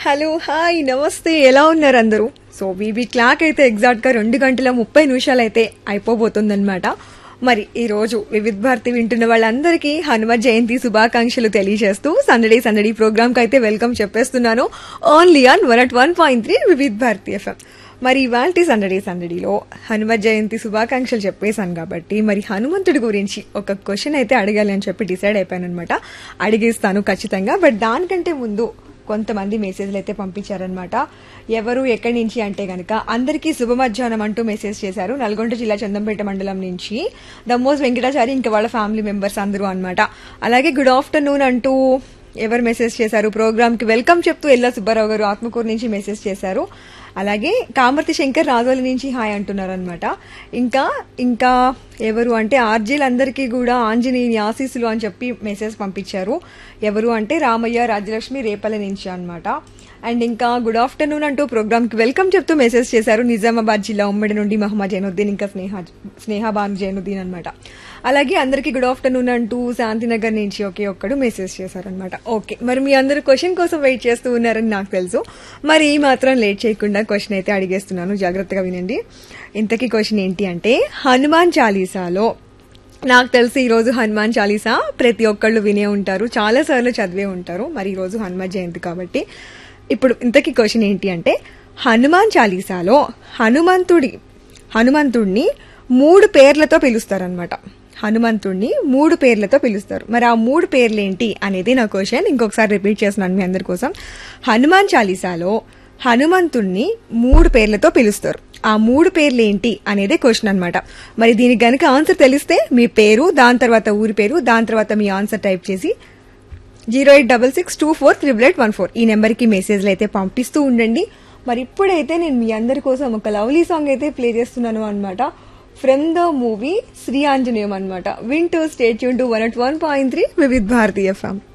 Hello hi నమస్తే ఎలా ఉన్నారు అందరూ. సో వీబీ క్లాక్ అయితే ఎగ్జాక్ట్ గా 2 గంటల 30 నిమిషాలు అయితే అయిపోబోతుందన్నమాట. మరి ఈ రోజు వివిధ భారతి వింటున్న వాళ్ళందరికీ హనుమత్ జయంతి శుభాకాంక్షలు తెలియజేస్తూ సందడి సందడి ప్రోగ్రామ్ కి అయితే వెల్కమ్ చెప్పేస్తున్నాను. ఓన్లీ ఆన్ 101.3 వివిధ భారతి ఎఫ్ఎం. మరి ఇవాల్టి సందడిలో హనుమత్ జయంతి శుభాకాంక్షలు చెప్పేశాను కాబట్టి మరి హనుమంతుడి గురించి ఒక క్వశ్చన్ అయితే అడగాలి అని చెప్పి డిసైడ్ అయిపోయాను అనమాట. అడిగేస్తాను ఖచ్చితంగా. బట్ దానికంటే ముందు కొంతమంది మెసేజ్లు అయితే పంపించారనమాట. ఎవరు ఎక్కడి నుంచి అంటే గనక అందరికీ శుభ మధ్యాహ్నం అంటూ మెసేజ్ చేశారు. నల్గొండ జిల్లా చందంపేట మండలం నుంచి దమ్మోజ్ వెంకటాచారి ఇంకా వాళ్ళ ఫ్యామిలీ మెంబర్స్ అందరూ అనమాట. అలాగే గుడ్ ఆఫ్టర్నూన్ అంటూ ఎవరు మెసేజ్ చేశారు, ప్రోగ్రామ్ కి వెల్కమ్ చెప్తూ ఎల్లా సుబ్బారావు గారు ఆత్మకూరు నుంచి మెసేజ్ చేశారు. అలాగే కామర్తి శంకర్ రాజోలి నుంచి హాయ్ అంటున్నారు అనమాట. ఇంకా ఎవరు అంటే ఆర్జీలందరికీ కూడా ఆంజనేయుని ఆశీస్సులు అని చెప్పి మెసేజ్ పంపించారు. ఎవరు అంటే రామయ్య రాజ్యలక్ష్మి రేపల నుంచి అనమాట. అండ్ ఇంకా గుడ్ ఆఫ్టర్నూన్ అంటూ ప్రోగ్రామ్ కి వెల్కమ్ చెప్తూ మెసేజ్ చేశారు నిజామాబాద్ జిల్లా ఉమ్మడి నుండి మహమ్మద్ జైనుద్దీన్ ఇంకా స్నేహాబాను జైనుద్దీన్ అనమాట. అలాగే అందరికీ గుడ్ ఆఫ్టర్నూన్ అంటూ శాంతినగర్ నుంచి ఒకే ఒక్కడు మెసేజ్ చేశారనమాట. ఓకే, మరి మీ అందరూ క్వశ్చన్ కోసం వెయిట్ చేస్తూ ఉన్నారని నాకు తెలుసు. మరి ఈ మాత్రం లేట్ చేయకుండా క్వశ్చన్ అయితే అడిగేస్తున్నాను, జాగ్రత్తగా వినండి. ఇంతకీ క్వశ్చన్ ఏంటి అంటే హనుమాన్ చాలీసాలో నాకు తెలిసి ఈరోజు హనుమాన్ చాలీసా ప్రతి ఒక్కళ్ళు వినే ఉంటారు, చాలా సార్లు చదివే ఉంటారు. మరి ఈరోజు హనుమత్ జయంతి కాబట్టి ఇప్పుడు ఇంతకీ క్వశ్చన్ ఏంటి అంటే హనుమాన్ చాలీసాలో హనుమంతుడిని 3 పేర్లతో పిలుస్తారనమాట. హనుమంతుడిని 3 పేర్లతో పిలుస్తారు. మరి ఆ 3 పేర్లేంటి అనేది నా క్వశ్చన్. ఇంకొకసారి రిపీట్ చేస్తున్నాను మీ అందరి కోసం. హనుమాన్ చాలీసాలో హనుమంతుడిని 3 పేర్లతో పిలుస్తారు. ఆ 3 పేర్లేంటి అనేదే క్వశ్చన్ అనమాట. మరి దీనికి గనుక ఆన్సర్ తెలిస్తే మీ పేరు, దాని తర్వాత ఊరి పేరు, దాని తర్వాత మీ ఆన్సర్ టైప్ చేసి 08662488814 ఈ నెంబర్కి మెసేజ్లు అయితే పంపిస్తూ ఉండండి. మరి ఇప్పుడైతే నేను మీ అందరి కోసం ఒక లవ్లీ సాంగ్ అయితే ప్లే చేస్తున్నాను అనమాట. From the movie Shri Anjaneyam అనమాట. వింటూ స్టే ట్యూన్ టు 101.3 వివిధ భారతి ఎఫ్ఎం.